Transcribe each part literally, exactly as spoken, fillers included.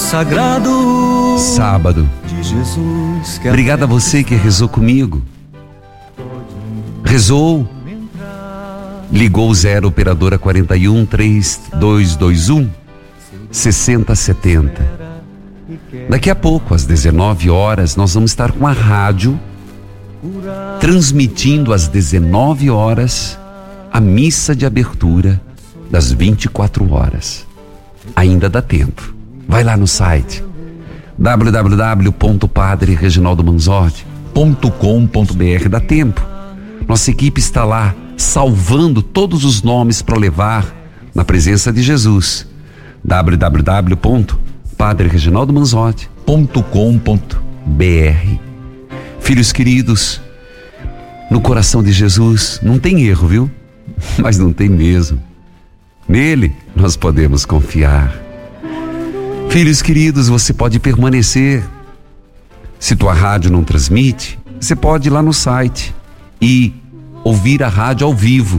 sagrado. Sábado. De Jesus. Obrigado a você que rezou comigo. Rezou. Ligou zero operadora quarenta e um, três dois dois um, seis zero sete zero. Daqui a pouco, às dezenove horas, nós vamos estar com a rádio transmitindo às dezenove horas a missa de abertura das vinte e quatro horas. Ainda dá tempo. Vai lá no site w w w ponto padre reginaldo manzotti ponto com ponto b r. Dá tempo. Nossa equipe está lá salvando todos os nomes para levar na presença de Jesus. w w w ponto padre reginaldo manzotti ponto com ponto b r. Filhos queridos, no coração de Jesus não tem erro, viu? Mas não tem mesmo. Nele nós podemos confiar. Filhos queridos, você pode permanecer. Se tua rádio não transmite, você pode ir lá no site e ouvir a rádio ao vivo.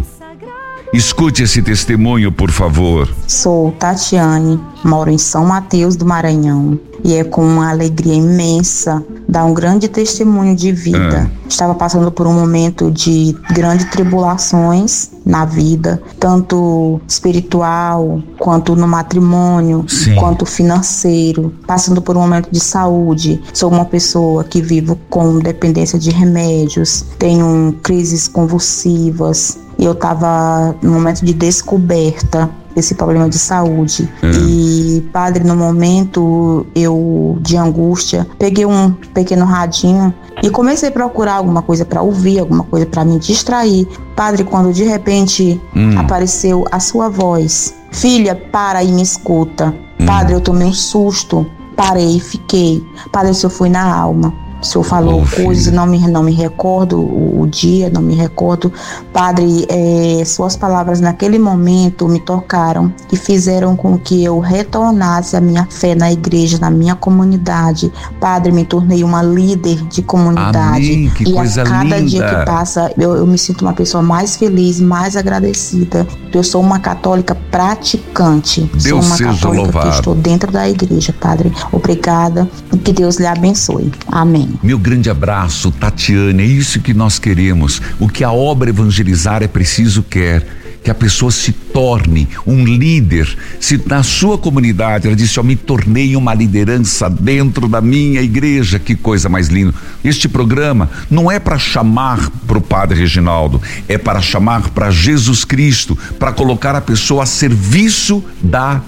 Escute esse testemunho, por favor. Sou Tatiane, moro em São Mateus do Maranhão e é com uma alegria imensa dar um grande testemunho de vida. Ah. Estava passando por um momento de grandes tribulações na vida, tanto espiritual, quanto no matrimônio, Sim. quanto financeiro, passando por um momento de saúde. Sou uma pessoa que vivo com dependência de remédios, tenho crises convulsivas. E eu estava num momento de descoberta desse problema de saúde. Uhum. E, padre, no momento eu de angústia, peguei um pequeno radinho e comecei a procurar alguma coisa para ouvir, alguma coisa para me distrair. Padre, quando de repente uhum. apareceu a sua voz: filha, para e me escuta. Uhum. Padre, eu tomei um susto, parei e fiquei. Padre, o senhor foi na alma. O senhor falou oh, coisas, não me, não me recordo o, o dia, não me recordo. Padre, é, suas palavras naquele momento me tocaram e fizeram com que eu retornasse a minha fé na igreja, na minha comunidade. Padre, me tornei uma líder de comunidade. Amém, que e coisa a cada linda. dia que passa, eu, eu me sinto uma pessoa mais feliz, mais agradecida. Eu sou uma católica praticante. Deus sou uma seja católica louvado. que estou dentro da igreja, Padre. Obrigada e que Deus lhe abençoe. Amém. Meu grande abraço, Tatiane, é isso que nós queremos. O que a obra Evangelizar é Preciso quer, que a pessoa se torne um líder. Se na sua comunidade, ela disse, eu me tornei uma liderança dentro da minha igreja, que coisa mais linda. Este programa não é para chamar para o Padre Reginaldo, é para chamar para Jesus Cristo, para colocar a pessoa a serviço da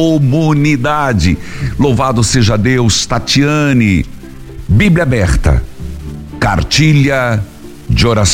comunidade. Louvado seja Deus. Tatiane, Bíblia aberta, cartilha de oração.